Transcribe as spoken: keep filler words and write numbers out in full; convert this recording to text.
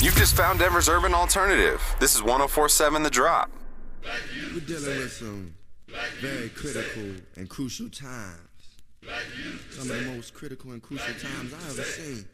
You've just found Denver's urban alternative. This is one oh four point seven The Drop. We're dealing with some very critical and crucial times. Some of the most critical and crucial times I've ever seen.